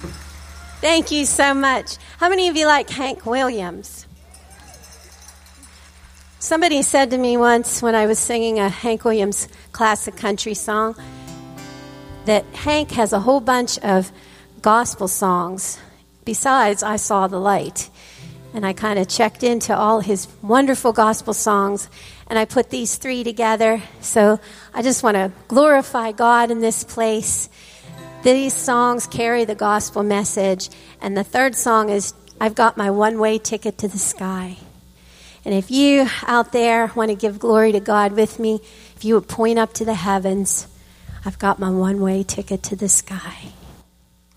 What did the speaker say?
Thank you so much. How many of you like Hank Williams? Somebody said to me once when I was singing a Hank Williams classic country song that Hank has a whole bunch of gospel songs besides I Saw the Light. And I kind of checked into all his wonderful gospel songs, and I put these three together. So I just want to glorify God in this place. These songs carry the gospel message. And the third song is, I've Got My One-Way Ticket to the Sky. And if you out there want to give glory to God with me, if you would point up to the heavens, I've got my one-way ticket to the sky.